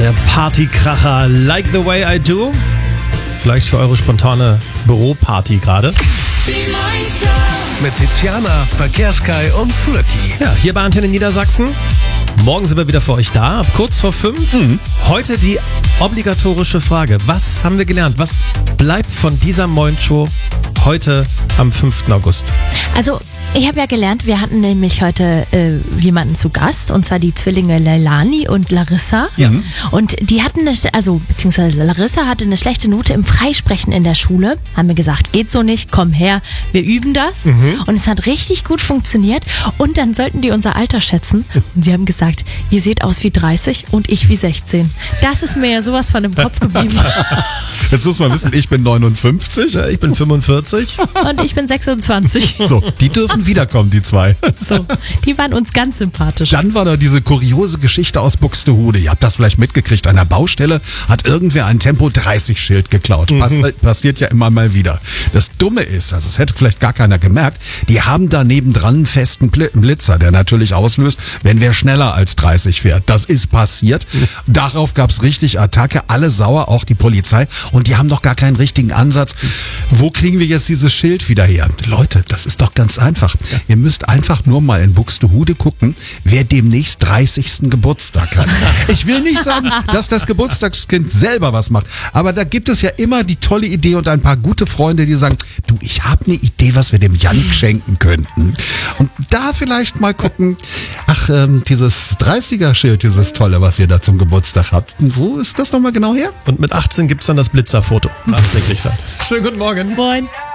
Der Partykracher Like the Way I Do. Vielleicht für eure spontane Büroparty gerade. Mit Tiziana, Verkehrskai und Flöcki. Ja, hier bei Antenne Niedersachsen. Morgen sind wir wieder für euch da, ab kurz vor 5. Heute die obligatorische Frage. Was haben wir gelernt? Was bleibt von dieser Morning-Show heute am 5. August? Also, ich habe ja gelernt, wir hatten nämlich heute jemanden zu Gast, und zwar die Zwillinge Leilani und Larissa. Ja. Und die hatten, beziehungsweise Larissa hatte eine schlechte Note im Freisprechen in der Schule. Haben mir gesagt, geht so nicht, komm her, wir üben das. Und es hat richtig gut funktioniert. Und dann sollten die unser Alter schätzen. Und sie haben gesagt, ihr seht aus wie 30 und ich wie 16. Das ist mir ja sowas von im Kopf geblieben. Jetzt muss man wissen, ich bin 59. Ich bin 45. Und ich bin 26. So, die dürfen wiederkommen, die zwei. So, die waren uns ganz sympathisch. Dann war da diese kuriose Geschichte aus Buxtehude. Ihr habt das vielleicht mitgekriegt. An der Baustelle hat irgendwer ein Tempo-30-Schild geklaut. Passiert ja immer mal wieder. Das Dumme ist, also es hätte vielleicht gar keiner gemerkt, die haben da nebendran einen festen Blitzer, der natürlich auslöst, wenn wer schneller als 30 fährt. Das ist passiert. Darauf gab es richtig Attacke. Alle sauer, auch die Polizei. Und die haben doch gar keinen richtigen Ansatz. Wo kriegen wir jetzt dieses Schild wieder her? Leute, das ist doch ganz einfach. Ihr müsst einfach nur mal in Buxtehude gucken, wer demnächst 30. Geburtstag hat. Ich will nicht sagen, dass das Geburtstagskind selber was macht, aber da gibt es ja immer die tolle Idee und ein paar gute Freunde, die sagen, du, ich habe eine Idee, was wir dem Jannik schenken könnten. Und da vielleicht mal gucken, dieses 30er-Schild, dieses tolle, was ihr da zum Geburtstag habt. Wo ist das nochmal genau her? Und mit 18 gibt's dann das Blitzerfoto. Alles gekriegt hat. Schönen guten Morgen. Moin.